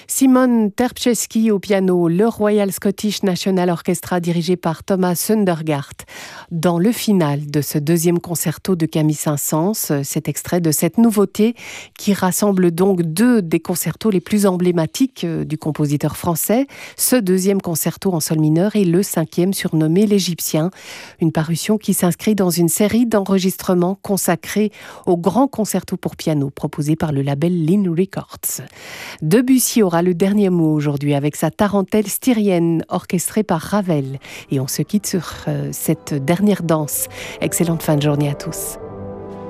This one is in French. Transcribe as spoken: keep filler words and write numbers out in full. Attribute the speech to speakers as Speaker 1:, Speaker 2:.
Speaker 1: Simon Terpczewski au piano, le Royal Scottish National Orchestra dirigé par Thomas Sundergaard. Dans le final de ce deuxième concerto de Camille Saint-Saëns, cet extrait de cette nouveauté qui rassemble donc deux des concertos les plus emblématiques du compositeur français, ce deuxième concerto en sol mineur et le cinquième surnommé l'Égyptien, une parution qui s'inscrit dans une série d'enregistrements consacrés au grand concerto pour piano proposé par le label Linn Records. Debussy aura le dernier mot aujourd'hui avec sa tarentelle styrienne orchestrée par Ravel. Et on se quitte sur euh, cette dernière danse. Excellente fin de journée à tous.